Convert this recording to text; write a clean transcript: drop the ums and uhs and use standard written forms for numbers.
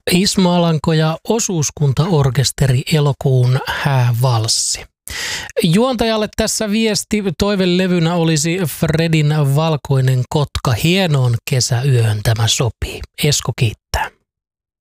Ismo Alanko ja osuuskuntaorkesteri Elokuun häävalssi. Juontajalle tässä viesti. Toivelevynä olisi Fredin Valkoinen kotka. Hienoon kesäyöhön tämä sopii. Esko kiittää.